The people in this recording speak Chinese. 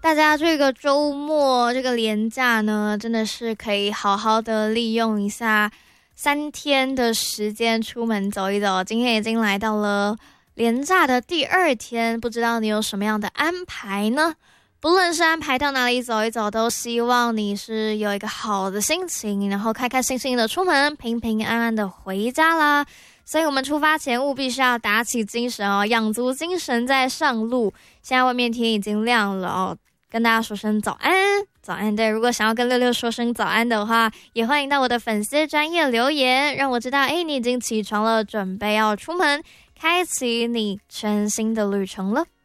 大家这个周末这个连假呢，真的是可以好好的利用一下3天的时间出门走一走。今天已经来到了连假的第2天，不知道你有什么样的安排呢？不论是安排到哪里走一走，都希望你是有一个好的心情，然后开开心心的出门，平平安安的回家啦。所以我们出发前务必是要打起精神哦，养足精神再上路。现在外面天已经亮了哦，跟大家说声早安。早安，对，如果想要跟六六说声早安的话，也欢迎到我的粉丝专页留言，让我知道你已经起床了，准备要出门开启你全新的旅程了。